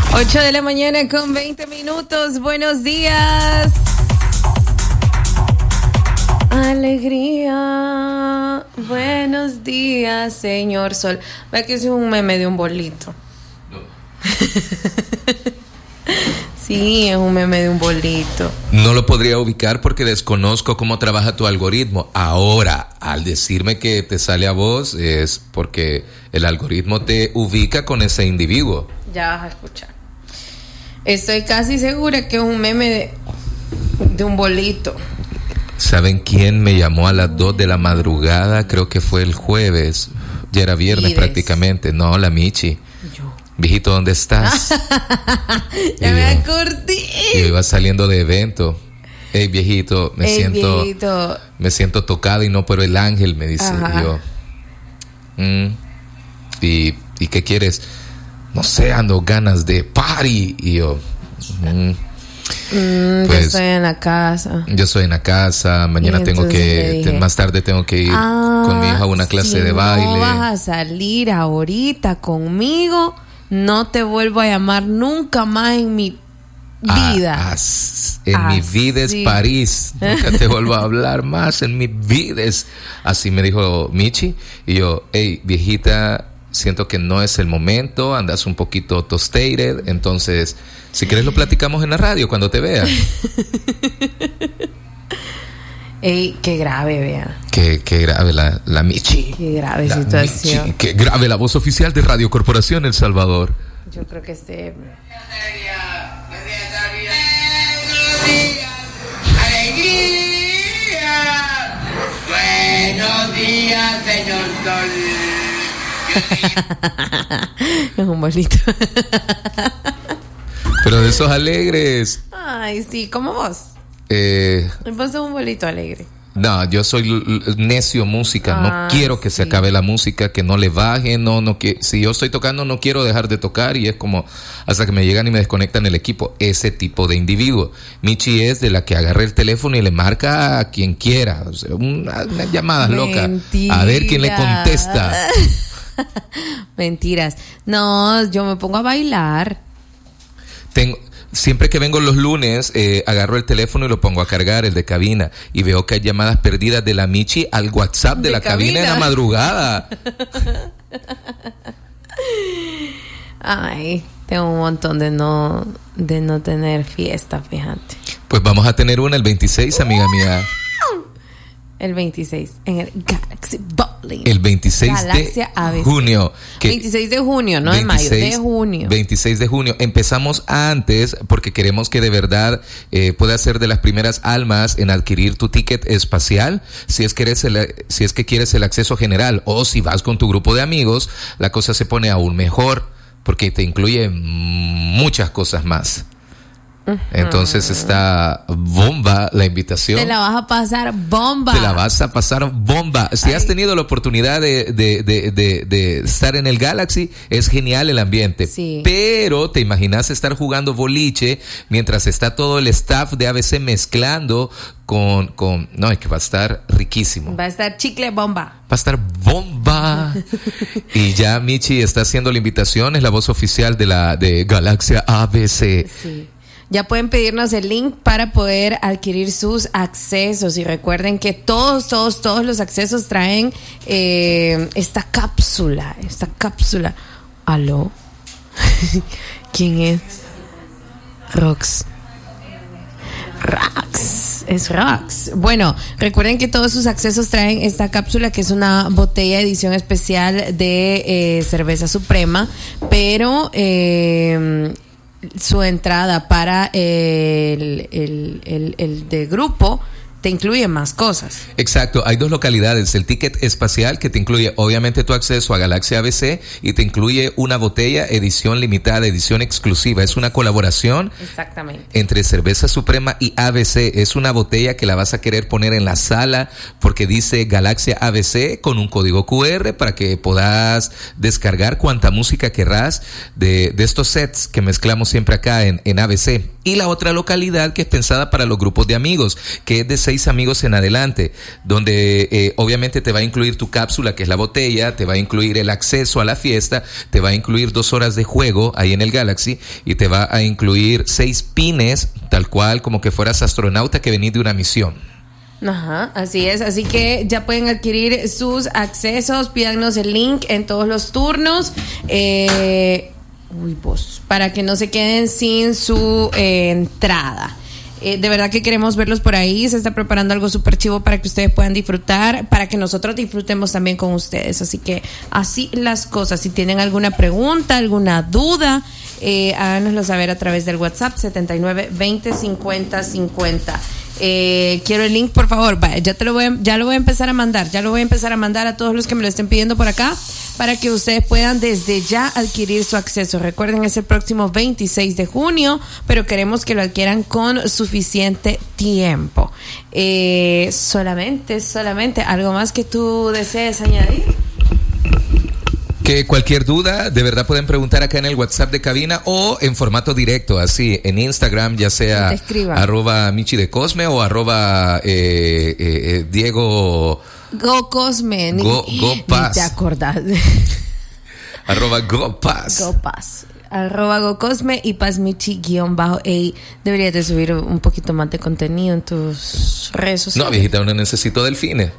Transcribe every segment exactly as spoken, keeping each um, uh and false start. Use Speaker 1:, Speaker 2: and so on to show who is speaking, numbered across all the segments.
Speaker 1: ocho de la mañana con veinte minutos. Buenos días. Alegría. Buenos días, señor Sol. Ve que es un meme de un bolito. No. Sí, es un meme de un bolito.
Speaker 2: No lo podría ubicar porque desconozco cómo trabaja tu algoritmo. Ahora, al decirme que te sale a vos, es porque el algoritmo te ubica con ese individuo.
Speaker 1: Ya vas a escuchar. Estoy casi segura que es un meme de, de un bolito.
Speaker 2: ¿Saben quién me llamó a las dos de la madrugada? Creo que fue el jueves. Ya era viernes
Speaker 1: Vides.
Speaker 2: prácticamente. No, la Michi.
Speaker 1: Yo.
Speaker 2: Viejito, ¿dónde estás?
Speaker 1: Ya me acordé.
Speaker 2: Yo iba saliendo de evento. Hey, viejito, me
Speaker 1: Ey,
Speaker 2: siento
Speaker 1: viejito.
Speaker 2: me siento tocado y no por el ángel, me dice.
Speaker 1: Ajá.
Speaker 2: Y yo, mm, y, ¿y qué quieres? No sé, ando ganas de party. Y yo, mm,
Speaker 1: Mm,
Speaker 2: pues,
Speaker 1: yo estoy en la casa.
Speaker 2: yo estoy en la casa, mañana
Speaker 1: Y
Speaker 2: tengo
Speaker 1: entonces le
Speaker 2: que,
Speaker 1: dije,
Speaker 2: más tarde tengo que ir
Speaker 1: ah,
Speaker 2: con mi hija a una clase
Speaker 1: si
Speaker 2: de baile.
Speaker 1: no vas a salir ahorita conmigo, no te vuelvo a llamar nunca más en mi vida.
Speaker 2: Ah, en
Speaker 1: Así.
Speaker 2: mi vida es París. Nunca te vuelvo a hablar más. En mi vida es. Así me dijo Michi. Y yo, hey, viejita, siento que no es el momento. Andas un poquito tostated. Entonces, si quieres lo platicamos en la radio cuando te vea.
Speaker 1: Ey, qué grave, vea.
Speaker 2: Qué, qué grave la, la Michi.
Speaker 1: Qué grave
Speaker 2: La
Speaker 1: situación.
Speaker 2: Michi. Qué grave la voz oficial de Radio Corporación El Salvador.
Speaker 1: Yo creo que este.
Speaker 3: Buenos días, señor Sol.
Speaker 1: Es un bolito.
Speaker 2: Pero de esos alegres.
Speaker 1: Ay, sí, como vos.
Speaker 2: Eh,
Speaker 1: Vos sos un bolito alegre.
Speaker 2: No, yo soy l- l- necio música,
Speaker 1: Ah,
Speaker 2: no quiero que se
Speaker 1: sí.
Speaker 2: acabe la música, que no le baje, no, no que si yo estoy tocando no quiero dejar de tocar y es como hasta que me llegan y me desconectan el equipo, ese tipo de individuo. Michi es de la que agarra el teléfono y le marca a quien quiera, o sea, una, unas llamadas locas, a ver quién le contesta.
Speaker 1: Mentiras. No, yo me pongo a bailar.
Speaker 2: Tengo Siempre que vengo los lunes, eh, agarro el teléfono y lo pongo a cargar, el de cabina, y veo que hay llamadas perdidas de la Michi al WhatsApp de,
Speaker 1: De
Speaker 2: la cabina.
Speaker 1: cabina
Speaker 2: en la madrugada.
Speaker 1: Ay, tengo un montón de no de no tener fiesta, fíjate.
Speaker 2: Pues vamos a tener una el veintiséis, amiga mía.
Speaker 1: El veintiséis en el Galaxy Bowling.
Speaker 2: El veintiséis
Speaker 1: Galaxia
Speaker 2: de
Speaker 1: A B C.
Speaker 2: junio. Que
Speaker 1: veintiséis de junio, no de mayo, de junio.
Speaker 2: veintiséis de junio. Empezamos antes porque queremos que de verdad eh, puedas ser de las primeras almas en adquirir tu ticket espacial. Si es que eres el, si es que quieres el acceso general o si vas con tu grupo de amigos, la cosa se pone aún mejor porque te incluye muchas cosas más. Entonces está bomba la invitación.
Speaker 1: Te la vas a pasar bomba.
Speaker 2: Te la vas a pasar bomba. Si Ay. has tenido la oportunidad de, de, de, de, de estar en el Galaxy, es genial el ambiente.
Speaker 1: Sí.
Speaker 2: Pero te imaginas estar jugando boliche mientras está todo el staff de A B C mezclando con, con no, es que va a estar riquísimo.
Speaker 1: Va a estar chicle bomba.
Speaker 2: Va a estar bomba. Y ya Michi está haciendo la invitación, es la voz oficial de la de Galaxia A B C.
Speaker 1: Sí. Ya pueden pedirnos el link para poder adquirir sus accesos y recuerden que todos, todos, todos los accesos traen eh, esta cápsula, esta cápsula. ¿Aló? ¿Quién es? Rox. Rox. Es Rox. Bueno, recuerden que todos sus accesos traen esta cápsula que es una botella de edición especial de eh, cerveza suprema, pero... Eh, su entrada para el, el, el, el de grupo te incluye más cosas.
Speaker 2: Exacto, hay dos localidades, el ticket espacial que te incluye obviamente tu acceso a Galaxia A B C y te incluye una botella edición limitada, edición exclusiva, es una colaboración
Speaker 1: Exactamente.
Speaker 2: entre Cerveza Suprema y A B C, es una botella que la vas a querer poner en la sala porque dice Galaxia A B C con un código Q R para que puedas descargar cuanta música querrás de, de estos sets que mezclamos siempre acá en, en A B C. Y la otra localidad que es pensada para los grupos de amigos, que es de seis amigos en adelante, donde eh, obviamente te va a incluir tu cápsula, que es la botella, te va a incluir el acceso a la fiesta, te va a incluir dos horas de juego ahí en el Galaxy y te va a incluir seis pines, tal cual como que fueras astronauta que venís de una misión.
Speaker 1: Ajá, así es, así que ya pueden adquirir sus accesos, pídanos el link en todos los turnos. Eh... Uy, vos, para que no se queden sin su eh, entrada. Eh, de verdad que queremos verlos por ahí. Se está preparando algo súper chivo para que ustedes puedan disfrutar, para que nosotros disfrutemos también con ustedes. Así que así las cosas. Si tienen alguna pregunta, alguna duda, eh, háganoslo saber a través del WhatsApp setenta y nueve veinte cincuenta cincuenta. Eh, quiero el link, por favor. Vaya, ya te lo voy a, ya lo voy a empezar a mandar. Ya lo voy a empezar a mandar a todos los que me lo estén pidiendo por acá, para que ustedes puedan desde ya adquirir su acceso. Recuerden, es el próximo veintiséis de junio, pero queremos que lo adquieran con suficiente tiempo. Eh, solamente, solamente, ¿algo más que tú desees añadir?
Speaker 2: Que cualquier duda, de verdad pueden preguntar acá en el WhatsApp de cabina o en formato directo, así, en Instagram, ya sea arroba Michi de Cosme o arroba eh, eh, Diego...
Speaker 1: Go Cosme.
Speaker 2: Go, go Paz.
Speaker 1: Ni te acordás.
Speaker 2: Arroba Go Paz.
Speaker 1: Go Paz. Arroba Go Cosme y Paz Michi guión bajo. Ey, deberías de subir un poquito más de contenido en tus redes sociales.
Speaker 2: No, viejita, no necesito delfines.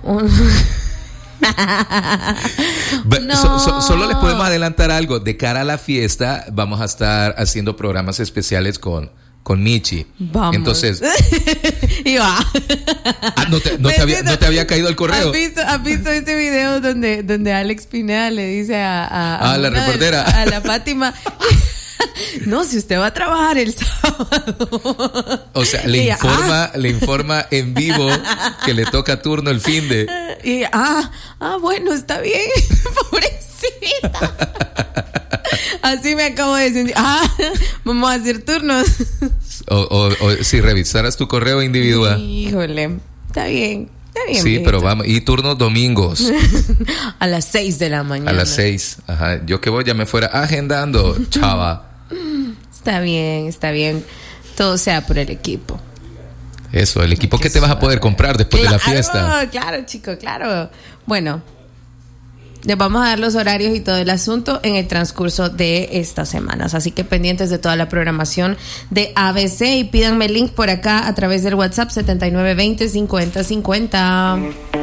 Speaker 2: No. So, so, solo les podemos adelantar algo. De cara a la fiesta, vamos a estar haciendo programas especiales con, con Michi.
Speaker 1: Vamos.
Speaker 2: Entonces.
Speaker 1: Y va.
Speaker 2: Ah, no, te, no, te había, no te había caído el correo.
Speaker 1: ¿Has visto, has visto este video donde, donde Alex Pineda le dice a, a, a,
Speaker 2: a la reportera,
Speaker 1: de, a la Fátima? No, si usted va a trabajar el sábado.
Speaker 2: O sea, le y informa, ah. le informa en vivo que le toca turno el fin de.
Speaker 1: Y ah, ah, bueno, está bien, pobrecita. Así me acabo de decir. Ah, vamos a hacer turnos.
Speaker 2: O, o, o si revisaras tu correo individual.
Speaker 1: Híjole, está bien. Está bien,
Speaker 2: sí,
Speaker 1: viejito.
Speaker 2: Pero vamos, y turnos domingos.
Speaker 1: A las seis de la mañana.
Speaker 2: A las seis, ajá. Yo que voy ya me fuera agendando, chava.
Speaker 1: Está bien, está bien. Todo sea por el equipo.
Speaker 2: Eso, el equipo que te vas a poder comprar después
Speaker 1: claro,
Speaker 2: de la fiesta.
Speaker 1: Claro, chico, claro. Bueno, les vamos a dar los horarios y todo el asunto en el transcurso de estas semanas. Así que pendientes de toda la programación de A B C y pídanme el link por acá a través del WhatsApp setenta y nueve veinte cincuenta cincuenta.